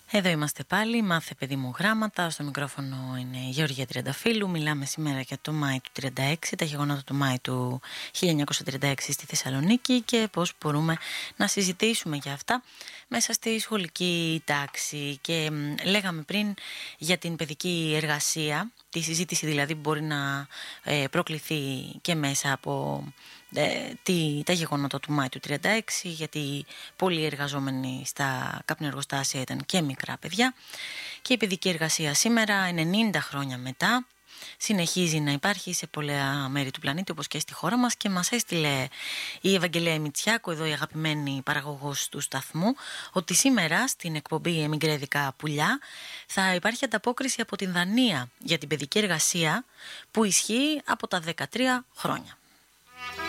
Εδώ είμαστε πάλι, μάθε παιδί μου γράμματα, στο μικρόφωνο είναι η Γεωργία Τριανταφύλου. Μιλάμε σήμερα για το Μάη του 36, τα γεγονότα του Μάη του 1936 στη Θεσσαλονίκη και πώς μπορούμε να συζητήσουμε για αυτά μέσα στη σχολική τάξη. Και λέγαμε πριν για την παιδική εργασία, τη συζήτηση δηλαδή που μπορεί να προκληθεί και μέσα από τα γεγονότα του Μάη του 36, γιατί πολλοί εργαζόμενοι στα καπνοεργοστάσια ήταν και μικρά παιδιά, και η παιδική εργασία σήμερα, 90 χρόνια μετά, συνεχίζει να υπάρχει σε πολλά μέρη του πλανήτη, όπως και στη χώρα μας, και μας έστειλε η Ευαγγελία Μητσιάκου, εδώ η αγαπημένη παραγωγός του σταθμού, ότι σήμερα στην εκπομπή Εμιγκρέδικα Πουλιά θα υπάρχει ανταπόκριση από την Δανία για την παιδική εργασία που ισχύει από τα 13 χρόνια.